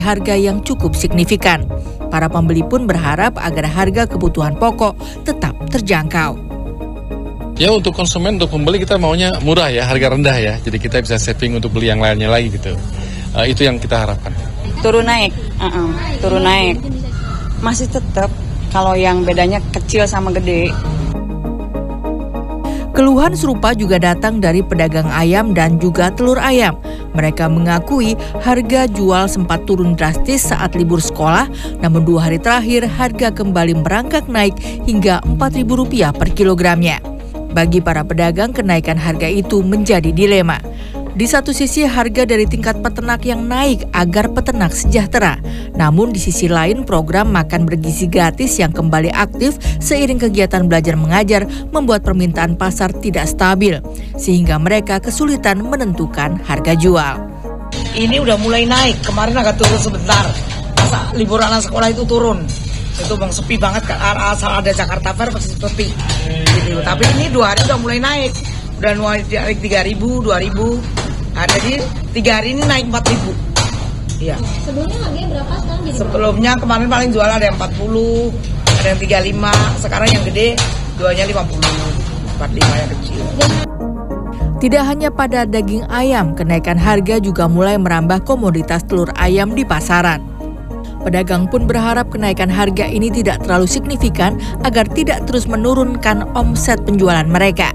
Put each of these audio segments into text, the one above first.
harga yang cukup signifikan. Para pembeli pun berharap agar harga kebutuhan pokok tetap terjangkau. Ya untuk konsumen, untuk pembeli kita maunya murah ya, harga rendah ya. Jadi kita bisa saving untuk beli yang lainnya lagi gitu. Itu yang kita harapkan. Turun naik. Masih tetap kalau yang bedanya kecil sama gede. Keluhan serupa juga datang dari pedagang ayam dan juga telur ayam. Mereka mengakui harga jual sempat turun drastis saat libur sekolah, namun 2 hari terakhir harga kembali merangkak naik hingga Rp4.000 per kilogramnya. Bagi para pedagang, kenaikan harga itu menjadi dilema. Di satu sisi harga dari tingkat peternak yang naik agar peternak sejahtera. Namun di sisi lain program makan bergizi gratis yang kembali aktif seiring kegiatan belajar mengajar membuat permintaan pasar tidak stabil. Sehingga mereka kesulitan menentukan harga jual. Ini udah mulai naik, kemarin agak turun sebentar. Masa libur anak sekolah itu turun. Itu bang sepi banget, asal ada Jakarta Fair pasti sepi. Gitu. Tapi ini 2 hari udah mulai naik. Udah naik 3.000, 2.000. Jadi 3 hari ini naik 4.000. Iya. Sebelumnya harganya berapa sekarang? Sebelumnya kemarin paling jual ada yang 40, ada yang 35. Sekarang yang gede jualnya 50, 45 yang kecil. Tidak hanya pada daging ayam, kenaikan harga juga mulai merambah komoditas telur ayam di pasaran. Pedagang pun berharap kenaikan harga ini tidak terlalu signifikan agar tidak terus menurunkan omset penjualan mereka.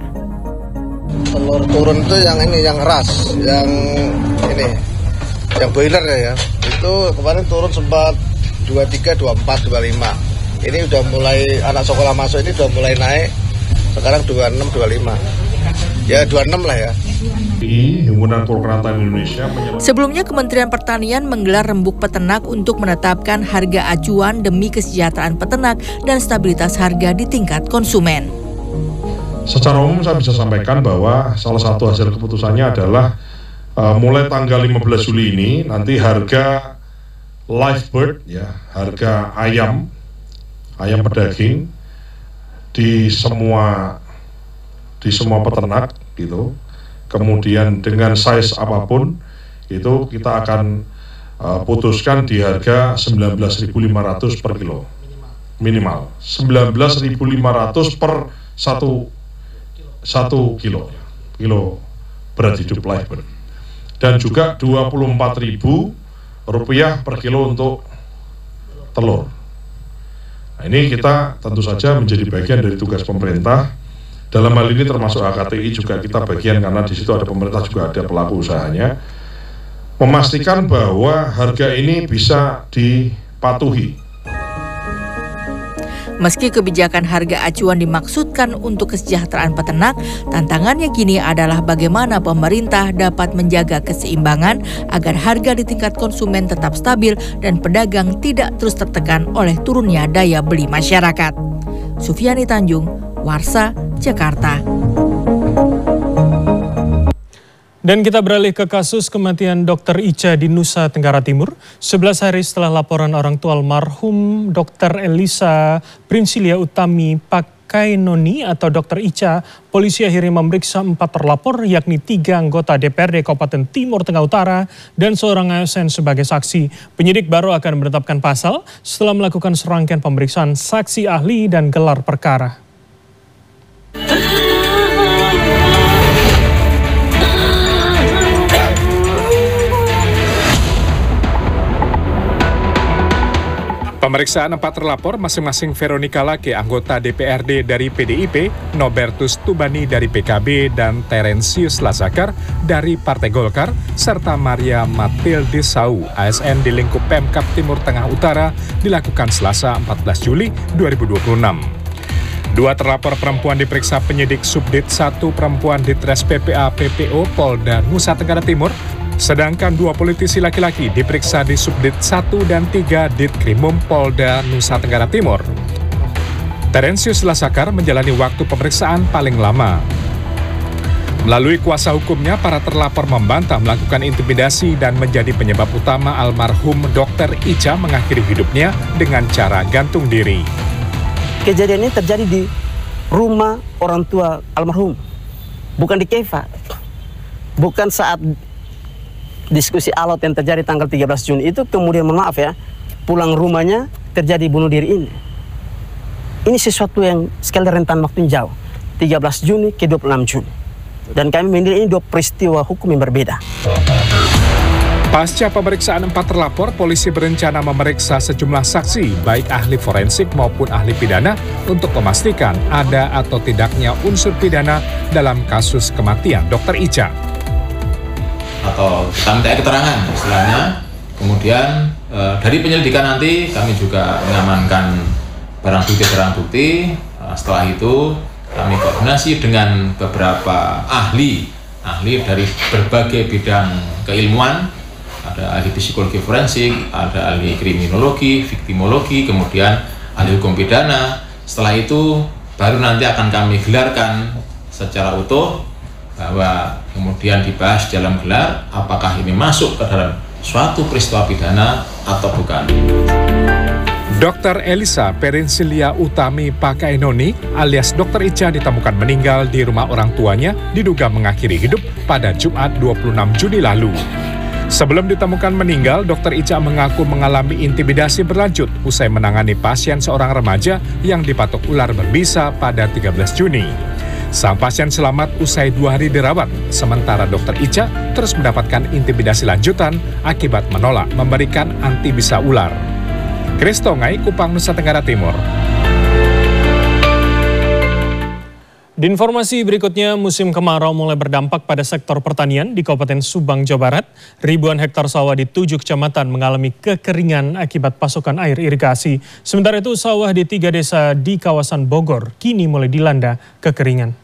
Telur turun itu yang ini, yang ras, yang ini, yang boiler ya. Itu kemarin turun sempat 23, 24, 25. Ini udah mulai, anak sekolah masuk ini udah mulai naik. Sekarang 26, 25. Ya 26 lah ya. Himpunan Perkerantan Indonesia Sebelumnya Kementerian Pertanian menggelar rembuk peternak untuk menetapkan harga acuan demi kesejahteraan peternak dan stabilitas harga di tingkat konsumen. Secara umum saya bisa sampaikan bahwa salah satu hasil keputusannya adalah mulai tanggal 15 Juli ini nanti harga live bird ya, harga ayam pedaging di semua peternak gitu. Kemudian dengan size apapun itu kita akan putuskan di harga 19.500 per kilo. Minimal 19.500 per 1 kilo berat hidup live bird. Dan juga Rp24.000 per kilo untuk telur. Nah, ini kita tentu saja menjadi bagian dari tugas pemerintah. Dalam hal ini termasuk HKTI juga kita bagian, karena di situ ada pemerintah juga ada pelaku usahanya, memastikan bahwa harga ini bisa dipatuhi. Meski kebijakan harga acuan dimaksudkan untuk kesejahteraan peternak, tantangannya kini adalah bagaimana pemerintah dapat menjaga keseimbangan agar harga di tingkat konsumen tetap stabil dan pedagang tidak terus tertekan oleh turunnya daya beli masyarakat. Sufiani Tanjung, Warsa, Jakarta. Dan kita beralih ke kasus kematian Dr. Ica di Nusa Tenggara Timur. 11 hari setelah laporan orang tua almarhum Dr. Elisa Princilia Utami Pakainoni atau Dr. Ica, polisi akhirnya memeriksa 4 terlapor, yakni 3 anggota DPRD Kabupaten Timur Tengah Utara dan seorang ASN sebagai saksi. Penyidik baru akan menetapkan pasal setelah melakukan serangkaian pemeriksaan saksi ahli dan gelar perkara. Pemeriksaan 4 terlapor masing-masing Veronica Lake, anggota DPRD dari PDIP, Nobertus Tubani dari PKB, dan Terensius Lazakar dari Partai Golkar, serta Maria Matilde Sau, ASN di lingkup Pemkab Timur Tengah Utara, dilakukan Selasa 14 Juli 2026. 2 terlapor perempuan diperiksa penyidik Subdit 1 Perempuan Ditres PPA PPO Polda Nusa Tenggara Timur, sedangkan 2 politisi laki-laki diperiksa di Subdit 1 dan 3 Ditkrimum Polda Nusa Tenggara Timur. Terensius Lazakar menjalani waktu pemeriksaan paling lama. Melalui kuasa hukumnya, para terlapor membantah melakukan intimidasi dan menjadi penyebab utama almarhum Dr. Ica mengakhiri hidupnya dengan cara gantung diri. Kejadian ini terjadi di rumah orang tua almarhum, bukan di Keva. Bukan saat diskusi alot yang terjadi tanggal 13 Juni itu kemudian mohon maaf ya, pulang rumahnya terjadi bunuh diri ini. Ini sesuatu yang skala rentan waktu jauh, 13 Juni ke 26 Juni. Dan kami menilai ini dua peristiwa hukum yang berbeda. Pasca pemeriksaan 4 terlapor, polisi berencana memeriksa sejumlah saksi, baik ahli forensik maupun ahli pidana, untuk memastikan ada atau tidaknya unsur pidana dalam kasus kematian Dr. Ica. Atau kita minta keterangan istilahnya. Kemudian dari penyelidikan nanti kami juga mengamankan barang bukti. Setelah itu kami koordinasi dengan beberapa ahli dari berbagai bidang keilmuan. Ada ahli psikologi forensik, ada ahli kriminologi, viktimologi, kemudian ahli hukum pidana. Setelah itu baru nanti akan kami gelarkan secara utuh, bahwa kemudian dibahas dalam gelar apakah ini masuk ke dalam suatu peristiwa pidana atau bukan. Dr. Elisa Prinsilia Utami Pakainoni alias Dr. Ica ditemukan meninggal di rumah orang tuanya, diduga mengakhiri hidup pada Jumat 26 Juni lalu. Sebelum ditemukan meninggal, Dr. Ica mengaku mengalami intimidasi berlanjut usai menangani pasien seorang remaja yang dipatok ular berbisa pada 13 Juni. Sang pasien selamat usai 2 hari dirawat, sementara Dr. Ica terus mendapatkan intimidasi lanjutan akibat menolak memberikan antibisa ular. Kristongai, Kupang, Nusa Tenggara Timur. Di informasi berikutnya, musim kemarau mulai berdampak pada sektor pertanian di Kabupaten Subang, Jawa Barat. Ribuan hektar sawah di 7 kecamatan mengalami kekeringan akibat pasokan air irigasi. Sementara itu, sawah di 3 desa di kawasan Bogor kini mulai dilanda kekeringan.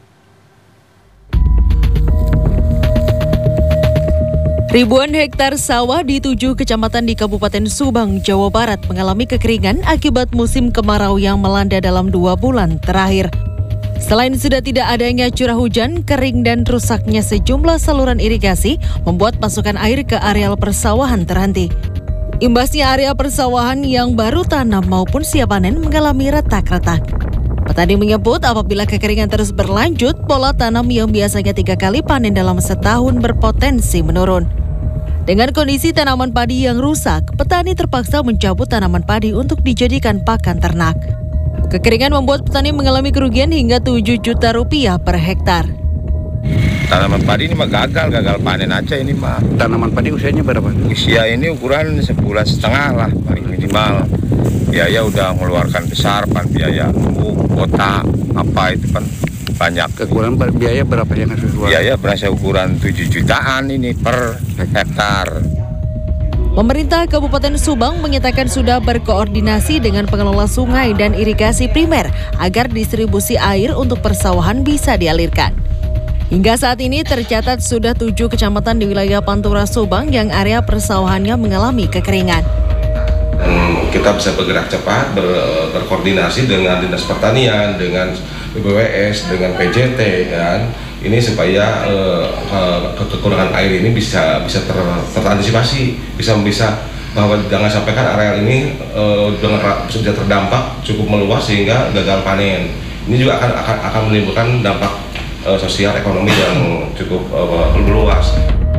Ribuan hektar sawah di 7 kecamatan di Kabupaten Subang, Jawa Barat mengalami kekeringan akibat musim kemarau yang melanda dalam 2 bulan terakhir. Selain sudah tidak adanya curah hujan, kering dan rusaknya sejumlah saluran irigasi membuat pasokan air ke areal persawahan terhenti. Imbasnya area persawahan yang baru tanam maupun siap panen mengalami retak-retak. Petani menyebut apabila kekeringan terus berlanjut, pola tanam yang biasanya 3 kali panen dalam setahun berpotensi menurun. Dengan kondisi tanaman padi yang rusak, petani terpaksa mencabut tanaman padi untuk dijadikan pakan ternak. Kekeringan membuat petani mengalami kerugian hingga 7 juta rupiah per hektar. Tanaman padi ini mah gagal panen aja ini mah. Tanaman padi usianya berapa? Usia ini ukuran 1,5 bulan lah paling minimal. Biaya udah mengeluarkan besar, biaya kota apa itu kan banyak. Kekurangan biaya berapa yang harus keluar? Biaya berasa ukuran 7 jutaan ini per hektar. Pemerintah Kabupaten Subang menyatakan sudah berkoordinasi dengan pengelola sungai dan irigasi primer agar distribusi air untuk persawahan bisa dialirkan. Hingga saat ini tercatat sudah 7 kecamatan di wilayah Pantura Subang yang area persawahannya mengalami kekeringan. Dan kita bisa bergerak cepat, berkoordinasi dengan Dinas Pertanian, dengan BPWS, dengan PJT, kan? Ini supaya kekurangan air ini bisa terantisipasi, bisa bahwa jangan sampai kan areal ini sudah terdampak cukup meluas sehingga gagal panen. Ini juga akan menimbulkan dampak sosial ekonomi yang cukup luas.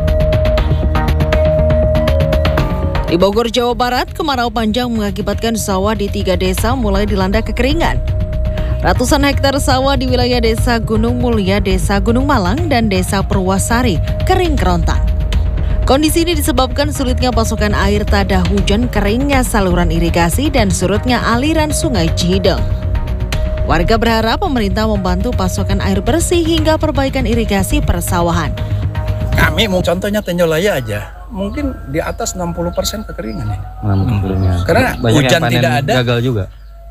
Di Bogor, Jawa Barat, kemarau panjang mengakibatkan sawah di 3 desa mulai dilanda kekeringan. Ratusan hektar sawah di wilayah Desa Gunung Mulia, Desa Gunung Malang, dan Desa Purwasari kering kerontang. Kondisi ini disebabkan sulitnya pasokan air tada hujan, keringnya saluran irigasi, dan surutnya aliran sungai Cihideng. Warga berharap pemerintah membantu pasokan air bersih hingga perbaikan irigasi persawahan. Kami mau contohnya Tenjolaya aja, mungkin di atas 60% kekeringan ya. Karena banyak hujan tidak ada. Gagal juga.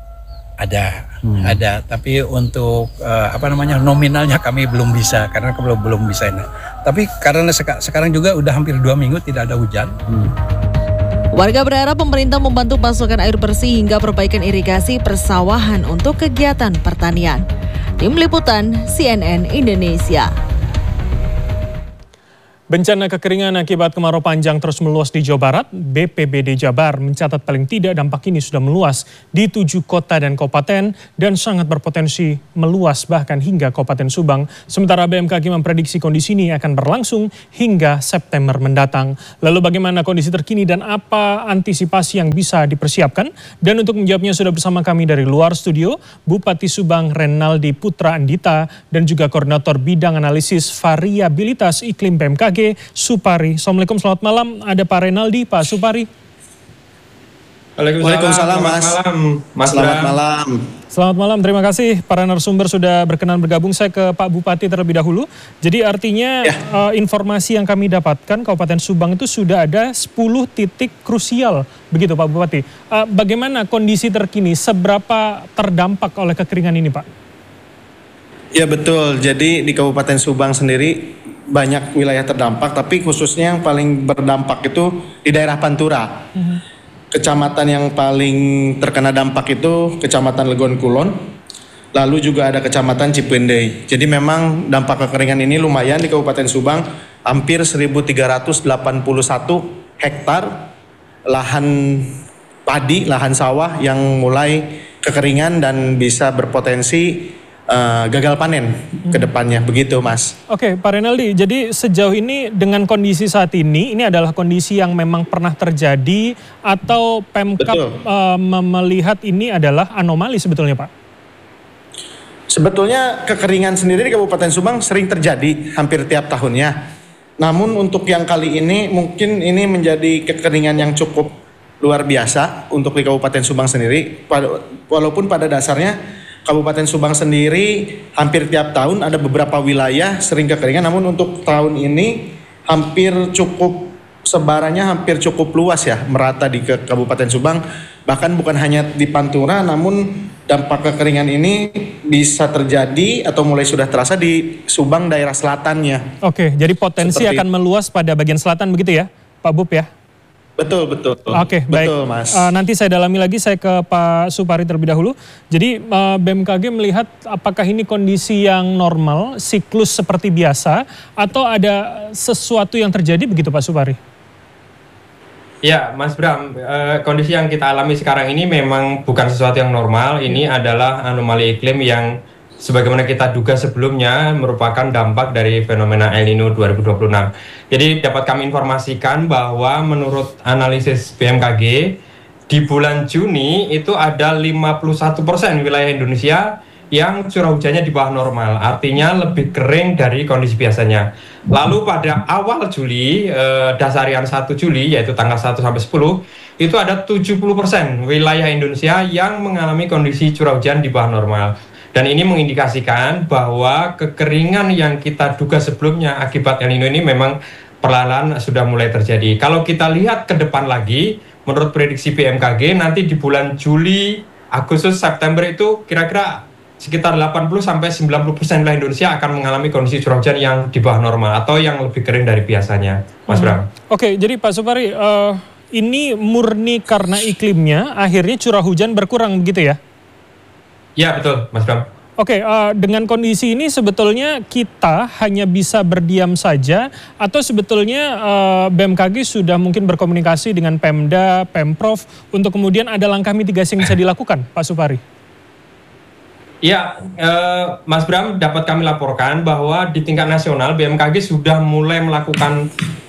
Ada, tapi untuk nominalnya kami belum bisa karena belum bisa ini. Tapi karena sekarang juga udah hampir 2 minggu tidak ada hujan. Warga berharap pemerintah membantu pasokan air bersih hingga perbaikan irigasi persawahan untuk kegiatan pertanian. Tim Liputan CNN Indonesia. Bencana kekeringan akibat kemarau panjang terus meluas di Jawa Barat. BPBD Jabar mencatat paling tidak dampak ini sudah meluas di 7 kota dan kabupaten dan sangat berpotensi meluas bahkan hingga Kabupaten Subang. Sementara BMKG memprediksi kondisi ini akan berlangsung hingga September mendatang. Lalu bagaimana kondisi terkini dan apa antisipasi yang bisa dipersiapkan? Dan untuk menjawabnya sudah bersama kami dari luar studio, Bupati Subang Renaldi Putra Andita dan juga Koordinator Bidang Analisis Variabilitas Iklim BMKG Supari. Assalamualaikum, selamat malam. Ada Pak Renaldi, Pak Supari. Waalaikumsalam, Mas. Selamat malam. Selamat malam, terima kasih para narasumber sudah berkenan bergabung. Saya ke Pak Bupati terlebih dahulu. Jadi artinya informasi yang kami dapatkan Kabupaten Subang itu sudah ada 10 titik krusial. Begitu Pak Bupati. Bagaimana kondisi terkini? Seberapa terdampak oleh kekeringan ini Pak? Ya betul, jadi di Kabupaten Subang sendiri banyak wilayah terdampak, tapi khususnya yang paling berdampak itu di daerah Pantura. Kecamatan yang paling terkena dampak itu Kecamatan Legon Kulon, lalu juga ada Kecamatan Cipendei. Jadi memang dampak kekeringan ini lumayan di Kabupaten Subang, hampir 1.381 hektar lahan padi, lahan sawah yang mulai kekeringan dan bisa berpotensi gagal panen ke depannya, begitu Mas. Oke, Pak Renaldi, jadi sejauh ini dengan kondisi saat ini adalah kondisi yang memang pernah terjadi atau Pemkab melihat ini adalah anomali sebetulnya Pak? Sebetulnya kekeringan sendiri di Kabupaten Subang sering terjadi hampir tiap tahunnya. Namun untuk yang kali ini mungkin ini menjadi kekeringan yang cukup luar biasa untuk di Kabupaten Subang sendiri. Walaupun pada dasarnya Kabupaten Subang sendiri hampir tiap tahun ada beberapa wilayah sering kekeringan, namun untuk tahun ini hampir cukup sebarannya hampir cukup luas ya, merata di Kabupaten Subang. Bahkan bukan hanya di Pantura, namun dampak kekeringan ini bisa terjadi atau mulai sudah terasa di Subang daerah selatannya. Oke, jadi potensi akan meluas pada bagian selatan begitu ya, Pak Bub ya? Betul. Oke, baik. Betul, Mas. Nanti saya dalami lagi, saya ke Pak Supari terlebih dahulu. Jadi BMKG melihat apakah ini kondisi yang normal, siklus seperti biasa, atau ada sesuatu yang terjadi begitu Pak Supari? Ya, Mas Bram, kondisi yang kita alami sekarang ini memang bukan sesuatu yang normal. Ini adalah anomali iklim yang sebagaimana kita duga sebelumnya merupakan dampak dari fenomena El Nino 2026. Jadi dapat kami informasikan bahwa menurut analisis BMKG di bulan Juni itu ada 51% wilayah Indonesia yang curah hujannya di bawah normal, artinya lebih kering dari kondisi biasanya. Lalu pada awal Juli, dasarian 1 Juli yaitu tanggal 1 sampai 10, itu ada 70% wilayah Indonesia yang mengalami kondisi curah hujan di bawah normal. Dan ini mengindikasikan bahwa kekeringan yang kita duga sebelumnya akibat El Nino ini memang perlahan sudah mulai terjadi. Kalau kita lihat ke depan lagi, menurut prediksi BMKG nanti di bulan Juli, Agustus, September itu kira-kira sekitar 80-90% wilayah Indonesia akan mengalami kondisi curah hujan yang di bawah normal atau yang lebih kering dari biasanya, Mas Bram. Oke, jadi Pak Supari, ini murni karena iklimnya, akhirnya curah hujan berkurang begitu ya? Ya betul, Mas Bram. Oke, dengan kondisi ini sebetulnya kita hanya bisa berdiam saja atau sebetulnya BMKG sudah mungkin berkomunikasi dengan Pemda, Pemprov untuk kemudian ada langkah mitigasi yang bisa dilakukan, Pak Supari? Ya, Mas Bram, dapat kami laporkan bahwa di tingkat nasional BMKG sudah mulai melakukan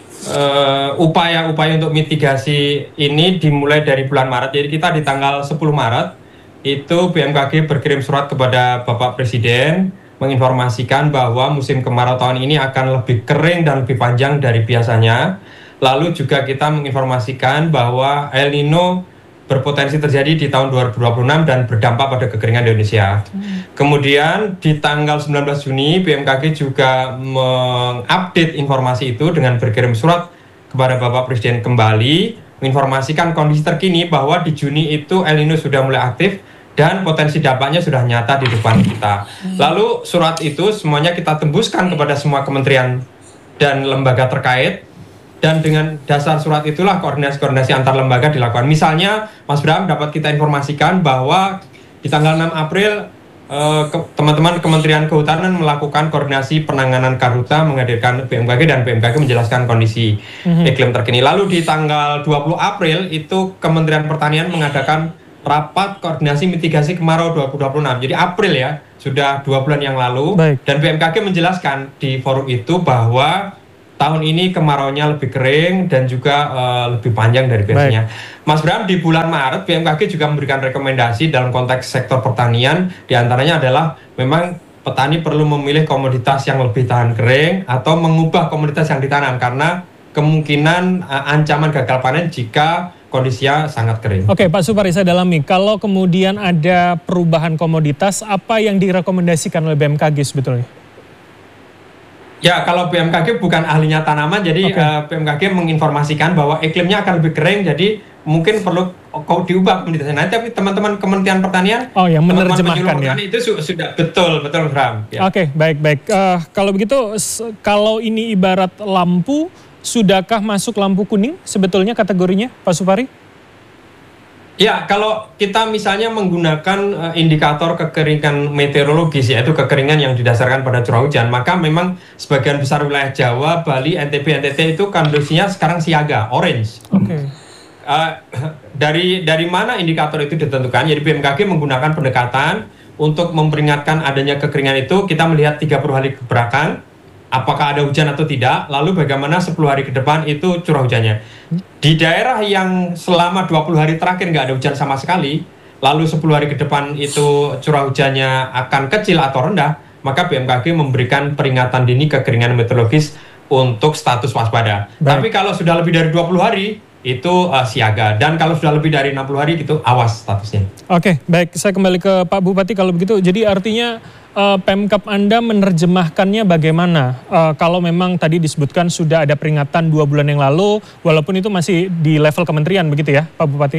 upaya-upaya untuk mitigasi ini dimulai dari bulan Maret. Jadi kita di tanggal 10 Maret itu BMKG berkirim surat kepada Bapak Presiden menginformasikan bahwa musim kemarau tahun ini akan lebih kering dan lebih panjang dari biasanya. Lalu juga kita menginformasikan bahwa El Nino berpotensi terjadi di tahun 2026 dan berdampak pada kekeringan di Indonesia. Kemudian di tanggal 19 Juni BMKG juga mengupdate informasi itu dengan berkirim surat kepada Bapak Presiden kembali menginformasikan kondisi terkini bahwa di Juni itu El Nino sudah mulai aktif dan potensi dampaknya sudah nyata di depan kita. Lalu surat itu semuanya kita tembuskan kepada semua kementerian dan lembaga terkait, dan dengan dasar surat itulah koordinasi-koordinasi antar lembaga dilakukan. Misalnya, Mas Bram, dapat kita informasikan bahwa di tanggal 6 April teman-teman Kementerian Kehutanan melakukan koordinasi penanganan karhutla, menghadirkan BMKG dan BMKG menjelaskan kondisi iklim terkini. Lalu di tanggal 20 April itu Kementerian Pertanian mengadakan rapat koordinasi mitigasi kemarau 2026. Jadi April ya, sudah 2 bulan yang lalu. Dan BMKG menjelaskan di forum itu bahwa tahun ini kemaraunya lebih kering dan juga lebih panjang dari biasanya. Mas Bram, di bulan Maret BMKG juga memberikan rekomendasi dalam konteks sektor pertanian. Di antaranya adalah memang petani perlu memilih komoditas yang lebih tahan kering atau mengubah komoditas yang ditanam karena kemungkinan ancaman gagal panen jika kondisinya sangat kering. Oke, Pak Supari, saya dalami. Kalau kemudian ada perubahan komoditas, apa yang direkomendasikan oleh BMKG sebetulnya? Ya, kalau BMKG bukan ahlinya tanaman, jadi BMKG menginformasikan bahwa iklimnya akan lebih kering, jadi mungkin perlu diubah komoditasnya. Nanti tapi teman-teman Kementerian Pertanian, yang menerjemahkan ya. Itu sudah betul Bram. Ya. Oke, baik. Kalau begitu, kalau ini ibarat lampu, sudahkah masuk lampu kuning sebetulnya kategorinya, Pak Supari? Ya, kalau kita misalnya menggunakan indikator kekeringan meteorologis, yaitu kekeringan yang didasarkan pada curah hujan, maka memang sebagian besar wilayah Jawa, Bali, NTB, NTT itu kondisinya sekarang siaga, orange. Dari mana indikator itu ditentukan? Jadi BMKG menggunakan pendekatan untuk memperingatkan adanya kekeringan itu, kita melihat 30 hari kebelakang, apakah ada hujan atau tidak, lalu bagaimana 10 hari ke depan itu curah hujannya. Di daerah yang selama 20 hari terakhir nggak ada hujan sama sekali, lalu 10 hari ke depan itu curah hujannya akan kecil atau rendah, maka BMKG memberikan peringatan dini kekeringan meteorologis untuk status waspada. Tapi kalau sudah lebih dari 20 hari, itu siaga. Dan kalau sudah lebih dari 60 hari, itu awas statusnya. Oke, baik. Saya kembali ke Pak Bupati kalau begitu. Jadi artinya Pemkab Anda menerjemahkannya bagaimana? Kalau memang tadi disebutkan sudah ada peringatan 2 bulan yang lalu, walaupun itu masih di level kementerian begitu ya, Pak Bupati?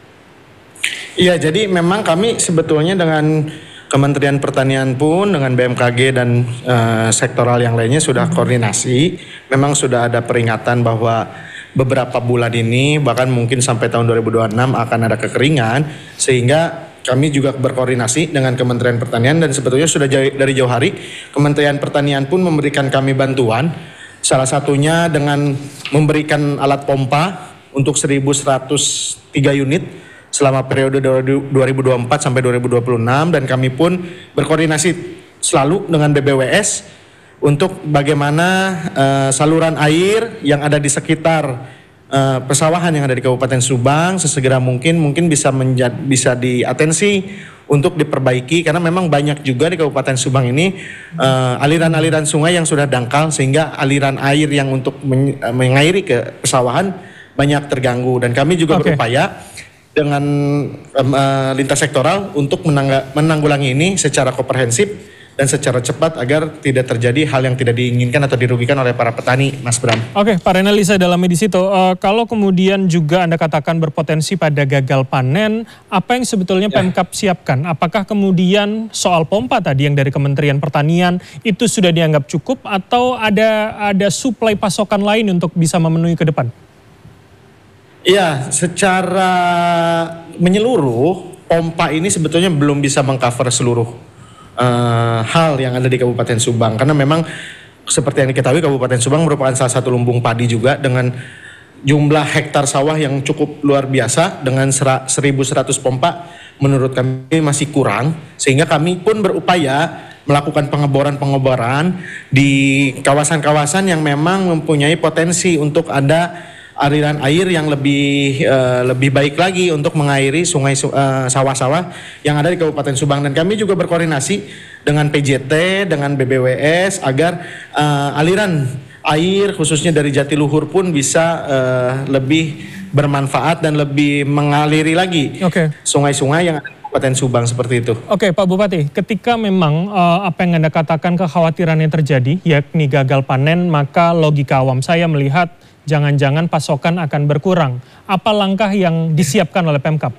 Iya, jadi memang kami sebetulnya dengan Kementerian Pertanian pun, dengan BMKG dan sektoral yang lainnya sudah koordinasi. Memang sudah ada peringatan bahwa beberapa bulan ini, bahkan mungkin sampai tahun 2026 akan ada kekeringan, sehingga kami juga berkoordinasi dengan Kementerian Pertanian dan sebetulnya sudah dari jauh hari Kementerian Pertanian pun memberikan kami bantuan, salah satunya dengan memberikan alat pompa untuk 1.103 unit selama periode 2024 sampai 2026, dan kami pun berkoordinasi selalu dengan BBWS untuk bagaimana saluran air yang ada di sekitar persawahan yang ada di Kabupaten Subang sesegera mungkin bisa diatensi untuk diperbaiki, karena memang banyak juga di Kabupaten Subang ini aliran-aliran sungai yang sudah dangkal sehingga aliran air yang untuk mengairi ke persawahan banyak terganggu, dan kami juga berupaya dengan lintas sektoral untuk menanggulangi ini secara komprehensif dan secara cepat agar tidak terjadi hal yang tidak diinginkan atau dirugikan oleh para petani, Mas Bram. Oke, Pak Renali, saya dalami di situ. Kalau kemudian juga Anda katakan berpotensi pada gagal panen, apa yang sebetulnya Pemkab siapkan? Apakah kemudian soal pompa tadi yang dari Kementerian Pertanian itu sudah dianggap cukup atau ada suplai pasokan lain untuk bisa memenuhi ke depan? Iya, secara menyeluruh, pompa ini sebetulnya belum bisa mengcover seluruh hal yang ada di Kabupaten Subang, karena memang seperti yang diketahui Kabupaten Subang merupakan salah satu lumbung padi juga dengan jumlah hektar sawah yang cukup luar biasa. Dengan 1.100 pompa menurut kami masih kurang, sehingga kami pun berupaya melakukan pengeboran di kawasan-kawasan yang memang mempunyai potensi untuk ada aliran air yang lebih baik lagi untuk mengairi sungai sawah-sawah yang ada di Kabupaten Subang. Dan kami juga berkoordinasi dengan PJT, dengan BBWS agar aliran air khususnya dari Jatiluhur pun bisa lebih bermanfaat dan lebih mengaliri lagi sungai-sungai yang ada di Kabupaten Subang seperti itu. Oke, Pak Bupati, ketika memang apa yang Anda katakan kekhawatiran yang terjadi yakni gagal panen, maka logika awam saya melihat jangan-jangan pasokan akan berkurang. Apa langkah yang disiapkan oleh Pemkab?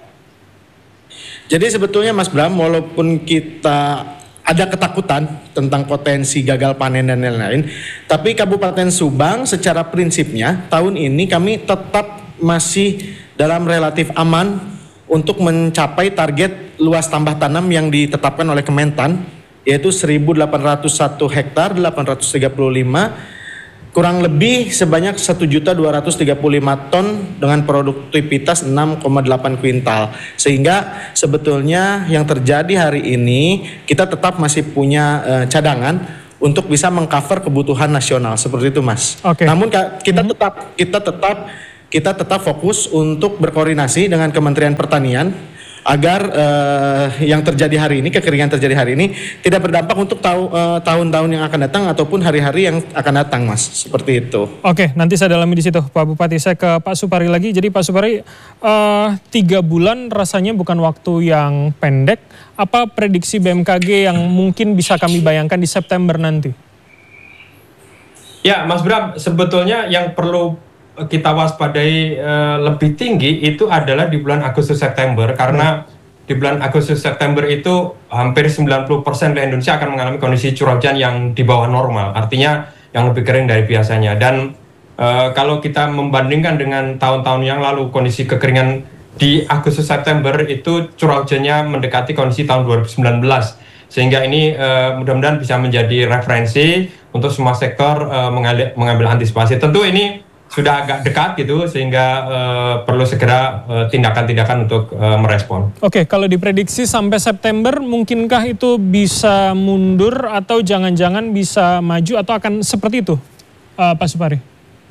Jadi sebetulnya Mas Bram, walaupun kita ada ketakutan tentang potensi gagal panen dan lain-lain, tapi Kabupaten Subang secara prinsipnya tahun ini kami tetap masih dalam relatif aman untuk mencapai target luas tambah tanam yang ditetapkan oleh Kementan, yaitu 1.801 hektar 835, kurang lebih sebanyak 1.235 ton dengan produktivitas 6,8 kuintal. Sehingga sebetulnya yang terjadi hari ini kita tetap masih punya cadangan untuk bisa mengcover kebutuhan nasional seperti itu, Mas. Namun kita tetap fokus untuk berkoordinasi dengan Kementerian Pertanian agar yang terjadi hari ini, kekeringan terjadi hari ini tidak berdampak untuk tahun-tahun yang akan datang ataupun hari-hari yang akan datang, Mas. Seperti itu. Oke, nanti saya dalami di situ, Pak Bupati. Saya ke Pak Supari lagi. Jadi Pak Supari, 3 bulan rasanya bukan waktu yang pendek. Apa prediksi BMKG yang mungkin bisa kami bayangkan di September nanti? Ya, Mas Bram, sebetulnya yang perlu kita waspadai lebih tinggi itu adalah di bulan Agustus September, karena di bulan Agustus September itu hampir 90% di Indonesia akan mengalami kondisi curah hujan yang di bawah normal, artinya yang lebih kering dari biasanya. Dan kalau kita membandingkan dengan tahun-tahun yang lalu, kondisi kekeringan di Agustus September itu curah hujannya mendekati kondisi tahun 2019, sehingga ini mudah-mudahan bisa menjadi referensi untuk semua sektor mengambil antisipasi. Tentu ini sudah agak dekat gitu, sehingga perlu segera tindakan-tindakan untuk merespon. Oke, kalau diprediksi sampai September, mungkinkah itu bisa mundur atau jangan-jangan bisa maju atau akan seperti itu, Pak Supari?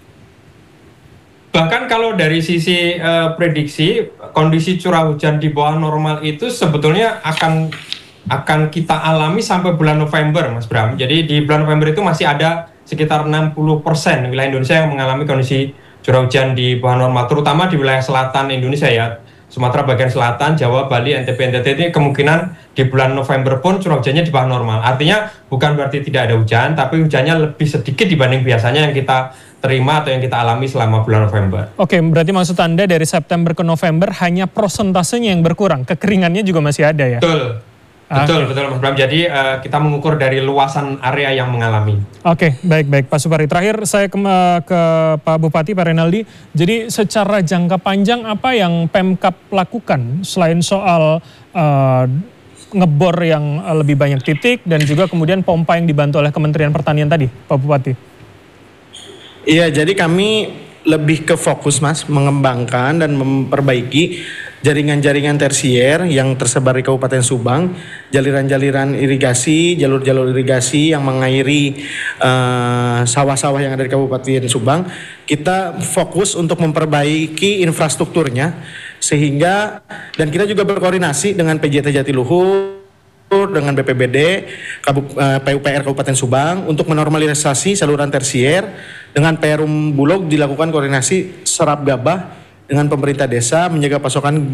Bahkan kalau dari sisi prediksi, kondisi curah hujan di bawah normal itu sebetulnya akan kita alami sampai bulan November, Mas Bram. Jadi di bulan November itu masih ada sekitar 60% wilayah Indonesia yang mengalami kondisi curah hujan di bawah normal, terutama di wilayah selatan Indonesia ya, Sumatera bagian selatan, Jawa, Bali, NTB, NTT ini kemungkinan di bulan November pun curah hujannya di bawah normal. Artinya bukan berarti tidak ada hujan, tapi hujannya lebih sedikit dibanding biasanya yang kita terima atau yang kita alami selama bulan November. Oke, berarti maksud Anda dari September ke November hanya prosentasenya yang berkurang, kekeringannya juga masih ada ya? Betul, Mas Bram. Jadi kita mengukur dari luasan area yang mengalami. Oke, baik Pak Supari. Terakhir saya ke Pak Bupati, Pak Renaldi. Jadi secara jangka panjang apa yang Pemkab lakukan selain soal ngebor yang lebih banyak titik dan juga kemudian pompa yang dibantu oleh Kementerian Pertanian tadi, Pak Bupati? Iya, jadi kami lebih ke fokus, Mas, mengembangkan dan memperbaiki jaringan-jaringan tersier yang tersebar di Kabupaten Subang, jaliran-jaliran irigasi, jalur-jalur irigasi yang mengairi sawah-sawah yang ada di Kabupaten Subang. Kita fokus untuk memperbaiki infrastrukturnya sehingga, dan kita juga berkoordinasi dengan PJT Jatiluhur, dengan BPBD, PUPR Kabupaten Subang untuk menormalisasi saluran tersier. Dengan Perum Bulog dilakukan koordinasi serap gabah dengan pemerintah desa menjaga pasokan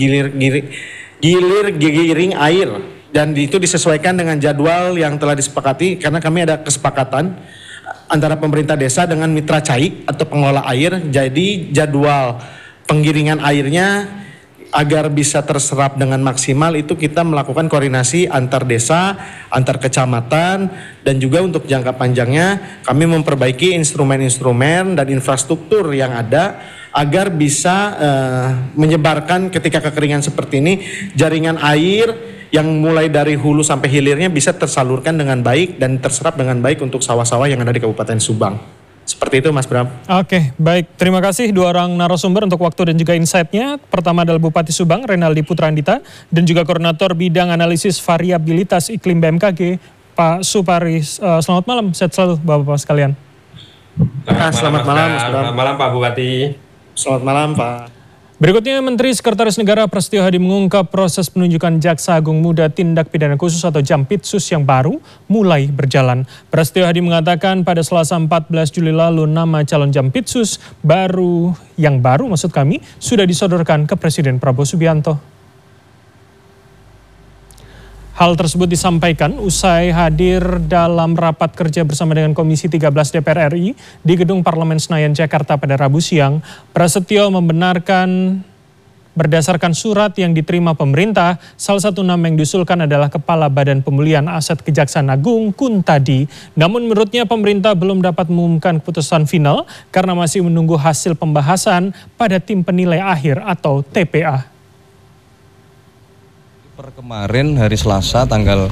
giring air, dan itu disesuaikan dengan jadwal yang telah disepakati karena kami ada kesepakatan antara pemerintah desa dengan mitra CAI atau pengelola air. Jadi jadwal penggiringan airnya agar bisa terserap dengan maksimal itu kita melakukan koordinasi antar desa, antar kecamatan, dan juga untuk jangka panjangnya kami memperbaiki instrumen-instrumen dan infrastruktur yang ada agar bisa menyebarkan ketika kekeringan seperti ini, jaringan air yang mulai dari hulu sampai hilirnya bisa tersalurkan dengan baik dan terserap dengan baik untuk sawah-sawah yang ada di Kabupaten Subang. Seperti itu, Mas Bram. Oke, baik. Terima kasih dua orang narasumber untuk waktu dan juga insight-nya. Pertama adalah Bupati Subang, Renaldi Putrandita, dan juga Koordinator Bidang Analisis Variabilitas Iklim BMKG, Pak Supari. Selamat malam, sehat selalu Bapak-Bapak sekalian. Selamat malam, Mas Bram. Selamat malam, Pak Bupati. Selamat malam, Pak. Berikutnya, Menteri Sekretaris Negara Prasetyo Hadi mengungkap proses penunjukan Jaksa Agung Muda Tindak Pidana Khusus atau Jampitsus yang baru mulai berjalan. Prasetyo Hadi mengatakan pada Selasa 14 Juli lalu nama calon Jampitsus yang baru sudah disodorkan ke Presiden Prabowo Subianto. Hal tersebut disampaikan usai hadir dalam rapat kerja bersama dengan Komisi 13 DPR RI di Gedung Parlemen Senayan, Jakarta pada Rabu siang. Prasetyo membenarkan berdasarkan surat yang diterima pemerintah, salah satu nama yang diusulkan adalah Kepala Badan Pemulihan Aset Kejaksaan Agung Kuntadi. Namun menurutnya pemerintah belum dapat mengumumkan keputusan final karena masih menunggu hasil pembahasan pada tim penilai akhir atau TPA. Per kemarin hari Selasa tanggal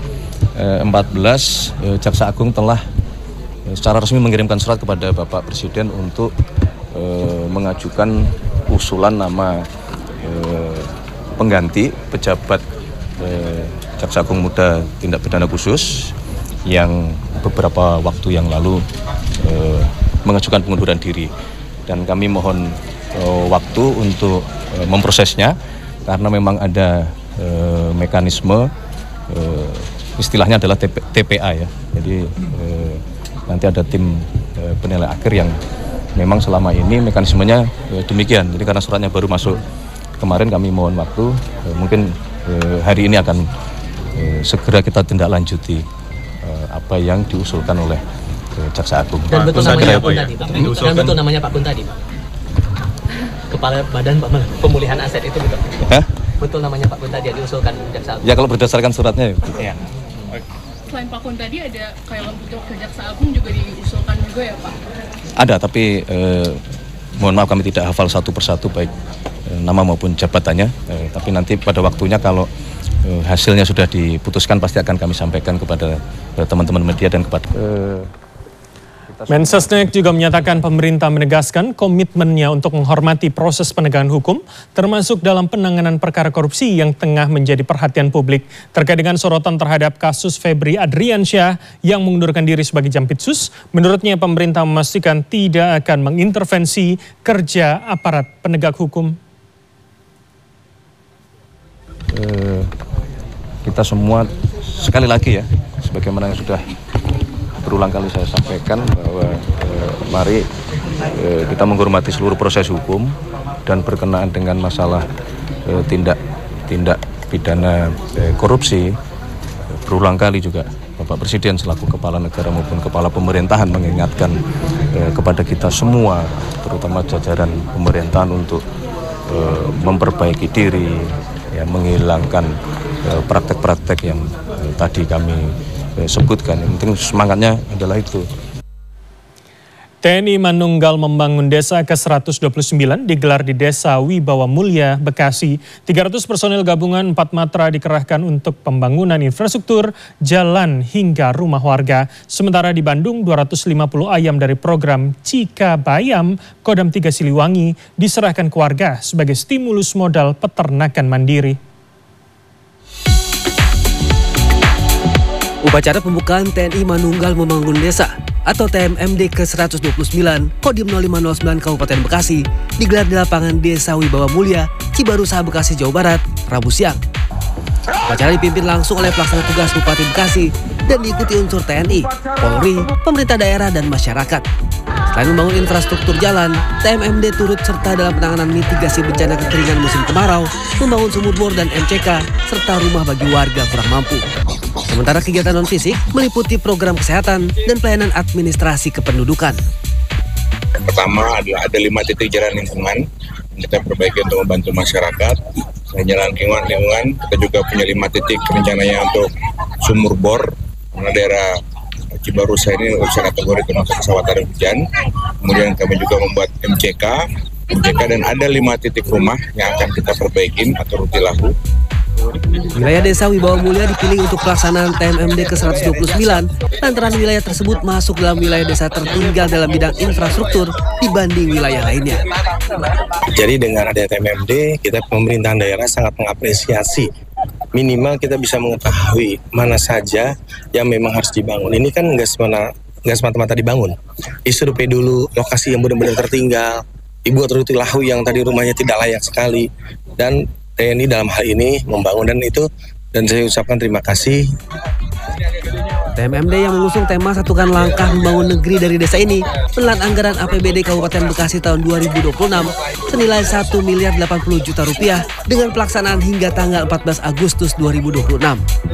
14 Jaksa Agung telah secara resmi mengirimkan surat kepada Bapak Presiden untuk mengajukan usulan nama pengganti pejabat Jaksa Agung Muda Tindak Pidana Khusus yang beberapa waktu yang lalu mengajukan pengunduran diri, dan kami mohon waktu untuk memprosesnya karena memang ada mekanisme istilahnya adalah TPA ya. Jadi nanti ada tim penilai akhir yang memang selama ini mekanismenya demikian. Jadi karena suratnya baru masuk kemarin, kami mohon waktu, mungkin hari ini akan segera kita tindak lanjuti apa yang diusulkan oleh Jaksa Agung. Dan betul namanya Pak Kun tadi, Pak. Dan betul namanya Pak Kun tadi, Pak. Kepala Badan Pemulihan Aset itu betul. Hah? Betul namanya Pak Kun tadi yang diusulkan Jaksa Agung. Ya kalau berdasarkan suratnya ya. Selain Pak Kun tadi ada kayak untuk Jaksa Agung juga diusulkan juga ya Pak? Ada, tapi mohon maaf kami tidak hafal satu persatu baik nama maupun jabatannya. Tapi nanti pada waktunya kalau hasilnya sudah diputuskan pasti akan kami sampaikan kepada teman-teman media dan kepada Mensesnek juga menyatakan pemerintah menegaskan komitmennya untuk menghormati proses penegakan hukum, termasuk dalam penanganan perkara korupsi yang tengah menjadi perhatian publik. Terkait dengan sorotan terhadap kasus Febri Adriansyah yang mengundurkan diri sebagai Jampitsus, menurutnya pemerintah memastikan tidak akan mengintervensi kerja aparat penegak hukum. Kita semua sekali lagi ya, sebagaimana yang sudah berulang kali saya sampaikan bahwa mari kita menghormati seluruh proses hukum, dan berkenaan dengan masalah tindak pidana korupsi, berulang kali juga Bapak Presiden selaku kepala negara maupun kepala pemerintahan mengingatkan kepada kita semua, terutama jajaran pemerintahan, untuk memperbaiki diri, ya, menghilangkan praktek-praktek yang tadi kami sebutkan. Yang penting semangatnya adalah itu. TNI Manunggal Membangun Desa ke-129 digelar di Desa Wibawa Mulya, Bekasi. 300 personel gabungan 4 matra dikerahkan untuk pembangunan infrastruktur, jalan hingga rumah warga. Sementara di Bandung 250 ayam dari program Cikabayam Kodam 3 Siliwangi diserahkan ke warga sebagai stimulus modal peternakan mandiri. Upacara pembukaan TNI Manunggal Membangun Desa atau TMMD ke-129 Kodim 0509 Kabupaten Bekasi digelar di lapangan Desa Wibawa Mulya, Cibarusah, Bekasi, Jawa Barat, Rabu siang. Upacara dipimpin langsung oleh pelaksana tugas Bupati Bekasi dan diikuti unsur TNI, Polri, pemerintah daerah, dan masyarakat. Selain membangun infrastruktur jalan, TMMD turut serta dalam penanganan mitigasi bencana kekeringan musim kemarau, membangun sumur bor dan MCK, serta rumah bagi warga kurang mampu. Sementara kegiatan non-fisik meliputi program kesehatan dan pelayanan administrasi kependudukan. Pertama adalah ada 5 titik jalan lingkungan yang kita perbaiki untuk membantu masyarakat. Selain jalan lingkungan, kita juga punya 5 titik rencananya untuk sumur bor, karena daerah Cibarusah ini usia kategori termasuk kesawatan hujan. Kemudian kami juga membuat MCK dan ada 5 titik rumah yang akan kita perbaikin atau rutilahu. Wilayah Desa Wibawa Mulya dipilih untuk pelaksanaan TMMD ke-129 lantaran wilayah tersebut masuk dalam wilayah desa tertinggal dalam bidang infrastruktur dibanding wilayah lainnya. Jadi dengan ada TMMD, kita pemerintahan daerah sangat mengapresiasi. Minimal kita bisa mengetahui mana saja yang memang harus dibangun. Ini kan nggak semata-mata dibangun. Disurvei dulu lokasi yang benar-benar tertinggal, dibuat rutilahu yang tadi rumahnya tidak layak sekali, dan TNI dalam hal ini membangun dan saya ucapkan terima kasih. TMMD yang mengusung tema Satukan Langkah Membangun Negeri dari Desa ini menelan anggaran APBD Kabupaten Bekasi tahun 2026 senilai 1,80 miliar rupiah dengan pelaksanaan hingga tanggal 14 Agustus 2026.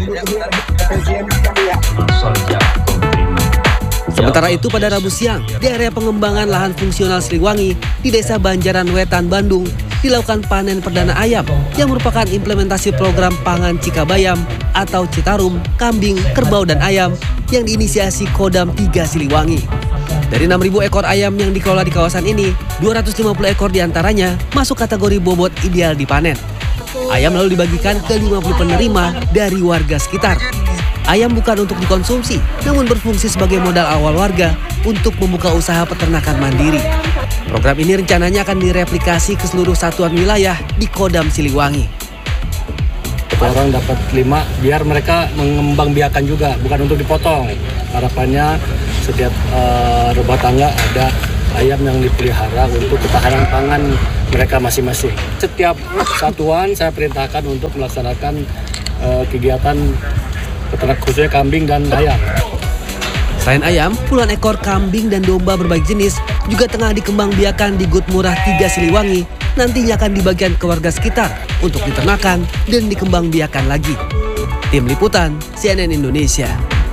Sementara itu pada Rabu siang di area pengembangan lahan fungsional Siliwangi di Desa Banjaran Wetan, Bandung dilakukan panen perdana ayam yang merupakan implementasi program pangan Cikabayam atau Citarum, kambing, kerbau, dan ayam yang diinisiasi Kodam 3 Siliwangi. Dari 6.000 ekor ayam yang dikelola di kawasan ini, 250 ekor diantaranya masuk kategori bobot ideal dipanen. Ayam lalu dibagikan ke 50 penerima dari warga sekitar. Ayam bukan untuk dikonsumsi, namun berfungsi sebagai modal awal warga untuk membuka usaha peternakan mandiri. Program ini rencananya akan direplikasi ke seluruh satuan wilayah di Kodam Siliwangi. Orang dapat 5 biar mereka mengembangbiakan juga, bukan untuk dipotong. Harapannya setiap rumah tangga ada ayam yang dipelihara untuk ketahanan pangan mereka masing-masing. Setiap satuan saya perintahkan untuk melaksanakan kegiatan peternak khususnya kambing dan ayam. Selain ayam, puluhan ekor kambing dan domba berbagai jenis juga tengah dikembangbiakan di Gut Murah 3 Siliwangi. Nantinya akan dibagikan ke warga sekitar untuk diternakan dan dikembangbiakan lagi. Tim Liputan CNN Indonesia.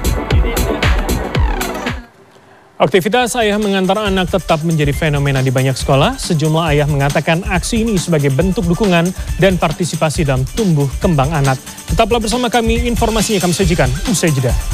Aktivitas ayah mengantar anak tetap menjadi fenomena di banyak sekolah. Sejumlah ayah mengatakan aksi ini sebagai bentuk dukungan dan partisipasi dalam tumbuh kembang anak. Tetaplah bersama kami, informasinya kami sajikan usai jeda.